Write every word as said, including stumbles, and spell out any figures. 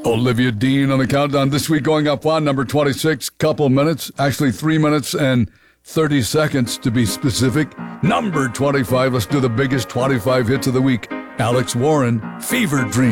Olivia Dean on the countdown. This week going up on number twenty-six, couple minutes, actually three minutes and thirty seconds to be specific. Number twenty-five, let's do the biggest twenty-five hits of the week. Alex Warren, Fever Dream.